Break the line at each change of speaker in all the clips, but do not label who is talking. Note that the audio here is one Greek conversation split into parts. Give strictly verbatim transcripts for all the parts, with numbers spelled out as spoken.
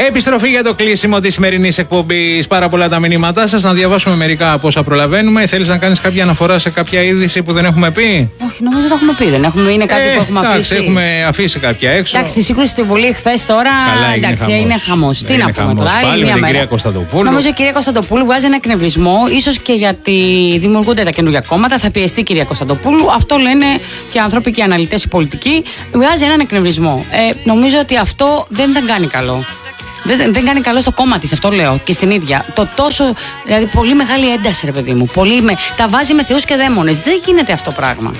Επιστροφή για το κλείσιμο της σημερινής εκπομπής. Πάρα πολλά τα μηνύματά σας. Να διαβάσουμε μερικά από όσα προλαβαίνουμε. Θέλεις να κάνεις κάποια αναφορά σε κάποια είδηση που δεν έχουμε πει?
Όχι, νομίζω το έχουμε πει. Δεν έχουμε, είναι κάτι
ε,
που έχουμε
εντάξει,
αφήσει.
Έχουμε αφήσει κάποια έξω.
Εντάξει, τη σύγκρουση στη Βουλή χθες τώρα.
Καλά,
εντάξει,
χαμός.
είναι χαμός. Τι να πούμε τώρα.
Πάλι με την κυρία Κωνσταντοπούλου.
Νομίζω η κυρία Κωνσταντοπούλου βγάζει ένα εκνευρισμό, ίσως και γιατί δημιουργούνται τα καινούργια κόμματα. Θα πιεστεί η κυρία Κωνσταντοπούλου. Αυτό λένε και οι άνθρωποι και οι αναλυτές οι πολιτικοί. Βγάζει έναν εκνευρισμό. Ε, νομίζω ότι αυτό δεν θα κάνει καλό. Δεν, δεν κάνει καλό στο κόμμα της, αυτό λέω και στην ίδια. Το τόσο, δηλαδή πολύ μεγάλη ένταση, ρε παιδί μου. Πολύ με, τα βάζει με θεούς και δαίμονες. Δεν γίνεται αυτό πράγμα.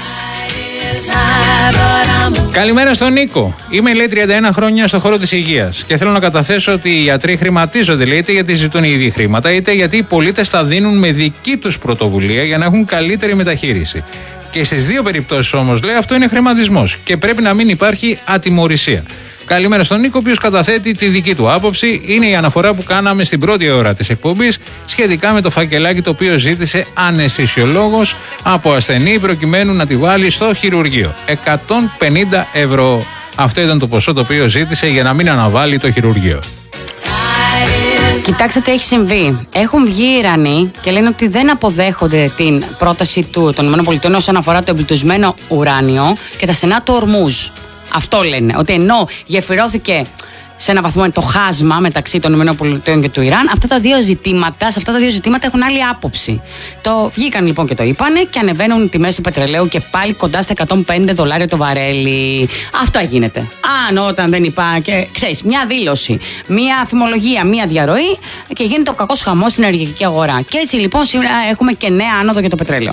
Καλημέρα στον Νίκο. Είμαι, λέει, τριάντα ένα χρόνια στον χώρο της υγείας και θέλω να καταθέσω ότι οι ιατροί χρηματίζονται, λέει, είτε γιατί ζητούν οι ίδιοι χρήματα, είτε γιατί οι πολίτες τα δίνουν με δική τους πρωτοβουλία για να έχουν καλύτερη μεταχείριση. Και στις δύο περιπτώσεις όμως, λέει, αυτό είναι χρηματισμός και πρέπει να μην υπάρχει ατιμωρησία. Καλημέρα στον Νίκο, ο οποίος καταθέτει τη δική του άποψη. Είναι η αναφορά που κάναμε στην πρώτη ώρα της εκπομπής σχετικά με το φακελάκι το οποίο ζήτησε αναισθησιολόγος από ασθενή προκειμένου να τη βάλει στο χειρουργείο. εκατόν πενήντα ευρώ. Αυτό ήταν το ποσό το οποίο ζήτησε για να μην αναβάλει το χειρουργείο.
Κοιτάξτε τι έχει συμβεί. Έχουν βγει οι Ιρανοί και λένε ότι δεν αποδέχονται την πρόταση του, των ΗΠΑ όσον αφορά το εμπλουτισμένο ουράνιο και τα στενά του Ορμούζ. Αυτό λένε. Ότι ενώ γεφυρώθηκε σε ένα βαθμό το χάσμα μεταξύ των ΗΠΑ και του Ιράν, αυτά τα δύο ζητήματα, σε αυτά τα δύο ζητήματα έχουν άλλη άποψη. Το βγήκαν λοιπόν και το είπανε και ανεβαίνουν οι τιμές του πετρελαίου και πάλι κοντά στα εκατόν πέντε δολάρια το βαρέλι. Αυτό γίνεται. Αν όταν δεν υπάρχει, ξέρεις, μια δήλωση, μια αφημολογία, μια διαρροή και γίνεται ο κακός χαμός στην ενεργειακή αγορά. Και έτσι λοιπόν σήμερα έχουμε και νέα άνοδο για το πετρέλαιο.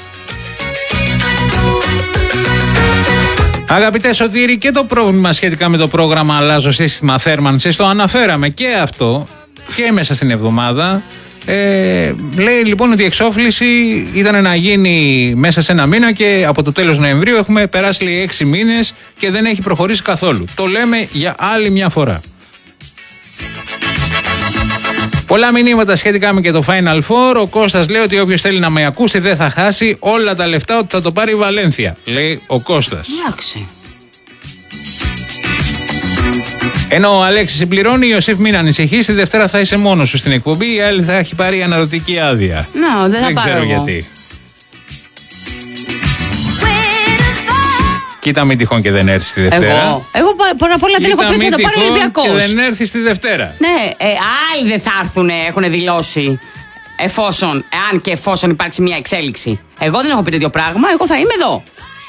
Αγαπητέ Σωτήρη, και το πρόβλημα σχετικά με το πρόγραμμα Αλλάζω Σύστημα Θέρμανσης το αναφέραμε και αυτό και μέσα στην εβδομάδα. Ε, λέει λοιπόν ότι η εξόφληση ήταν να γίνει μέσα σε ένα μήνα και από το τέλος Νοεμβρίου έχουμε περάσει, λέει, έξι μήνες και δεν έχει προχωρήσει καθόλου. Το λέμε για άλλη μια φορά. Πολλά μηνύματα σχετικά με και το Final Four. Ο Κώστας λέει ότι όποιος θέλει να με ακούσει δεν θα χάσει όλα τα λεφτά, ότι θα το πάρει η Βαλένθια. Λέει ο Κώστας.
Εντάξει.
Ενώ ο Αλέξης συμπληρώνει, Ιωσήφ, μην ανησυχείς, τη Δευτέρα θα είσαι μόνος σου στην εκπομπή, η άλλη θα έχει πάρει αναρωτική άδεια.
No, δεν θα
δεν ξέρω
εγώ.
γιατί. Κοίτα μην τυχόν και δεν έρθει τη Δευτέρα.
Εγώ, εγώ πρώτα απ' όλα δεν έχω πει ότι θα το πάρει ο Ολυμπιακός.
Και δεν έρθει τη Δευτέρα.
Ναι, ε, άλλοι δεν θα έρθουν, έχουν δηλώσει. Εφόσον, εάν και εφόσον υπάρξει μια εξέλιξη. Εγώ δεν έχω πει τέτοιο πράγμα, εγώ θα είμαι εδώ.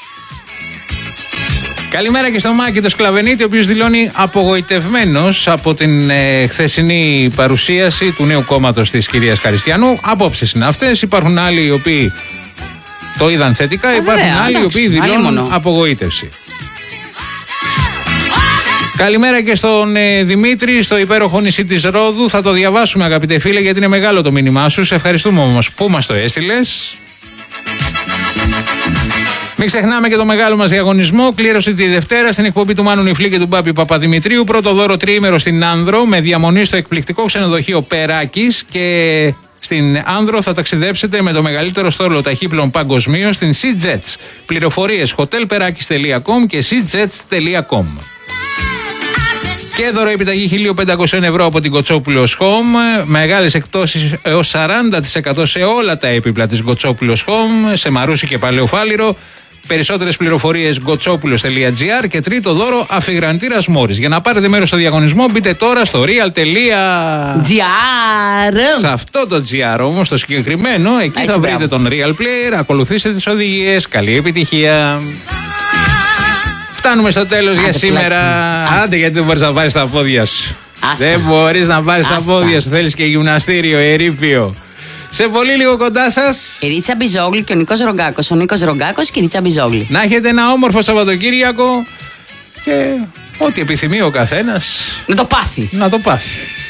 Καλημέρα και στο Μάκη το Σκλαβενίτη, ο οποίος δηλώνει απογοητευμένος από την ε, χθεσινή παρουσίαση του νέου κόμματος της κυρίας Χαριστιανού. Απόψεις είναι αυτές. Υπάρχουν άλλοι οι οποίοι το είδαν θετικά, υπάρχουν
βέβαια,
άλλοι οι
εντάξει,
οποίοι δηλώνουν
μόνο.
απογοήτευση. Καλημέρα και στον ε, Δημήτρη, στο υπέροχο νησί της Ρόδου. Θα το διαβάσουμε, αγαπητέ φίλε, γιατί είναι μεγάλο το μήνυμά σου. Σε ευχαριστούμε όμως που μας το έστειλες. Μην ξεχνάμε και το μεγάλο μας διαγωνισμό. Κλήρωση τη Δευτέρα στην εκπομπή του Μάνου Νιφλή και του Μπάμπη Παπαδημητρίου. Πρώτο δώρο τριήμερο στην Άνδρο με διαμονή στο εκπληκτικό ξενοδοχείο Περάκης. Και στην Άνδρο θα ταξιδέψετε με το μεγαλύτερο στόλο ταχύπλων παγκοσμίως στην SeaJets. Πληροφορίες hotelperakis τελεία com και seajets τελεία com. Και δώρο επιταγή χίλια πεντακόσια ευρώ από την Κοτσόπουλος Home. Μεγάλες εκτόσεις έως σαράντα τοις εκατό σε όλα τα έπιπλα της Κοτσόπουλος Home, σε Μαρούσι και Παλαιοφάλιρο. Περισσότερες πληροφορίες γκοτσόπουλος τελεία τζι άρ και τρίτο δώρο αφιγραντήρας Μόρις. Για να πάρετε μέρος στο διαγωνισμό μπείτε τώρα στο real τελεία
τζι άρ.
Σε αυτό το τζι άρ όμως το συγκεκριμένο, εκεί
έτσι,
θα βρείτε
μπράβο.
τον Real Player, ακολουθήστε τις οδηγίες, καλή επιτυχία. Φτάνουμε στο τέλος
Άντε,
για σήμερα.
πλάκι.
Άντε, γιατί δεν μπορείς να πάρεις τα πόδια σου.
Άστα.
Δεν μπορείς να πάρεις τα
Άστα.
πόδια σου. Θέλεις και γυμναστήριο, ερείπιο. Σε πολύ λίγο κοντά σας.
Η Ρίτσα Μπιζόγλη και ο Νίκος Ρογκάκος. Ο Νίκος Ρογκάκος και η Ρίτσα Μπιζόγλη.
Να έχετε ένα όμορφο Σαββατοκύριακο και ό,τι επιθυμεί ο καθένας
Να το πάθει.
να το πάθει.